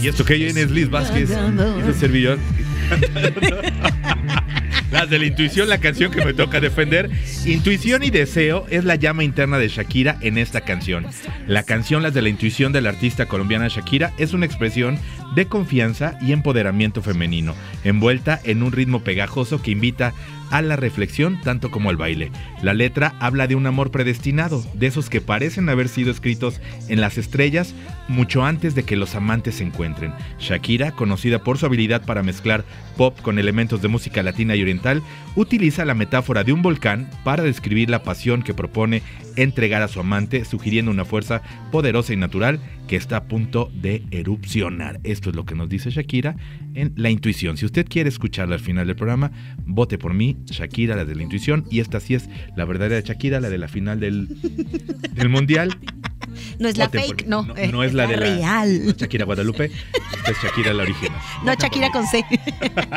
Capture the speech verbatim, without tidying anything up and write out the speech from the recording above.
Y esto que viene es Liz Vázquez y su servidor. Las de la intuición, la canción que me toca defender. Intuición y deseo es la llama interna de Shakira en esta canción. La canción Las de la intuición de la artista colombiana Shakira es una expresión de confianza y empoderamiento femenino, envuelta en un ritmo pegajoso que invita a la reflexión tanto como al baile. La letra habla de un amor predestinado, de esos que parecen haber sido escritos en las estrellas mucho antes de que los amantes se encuentren. Shakira, conocida por su habilidad para mezclar pop con elementos de música latina y oriental, utiliza la metáfora de un volcán para describir la pasión que propone entregar a su amante, sugiriendo una fuerza poderosa y natural que está a punto de erupcionar. Esto es lo que nos dice Shakira en La Intuición. Si usted quiere escucharla al final del programa, vote por mí, Shakira, la de La Intuición, y esta sí es la verdadera Shakira, la de la final del, del Mundial. No es la Voten fake, por- no. no, no es la de la real. Shakira Guadalupe, esta es Shakira la original. No, Shakira con C.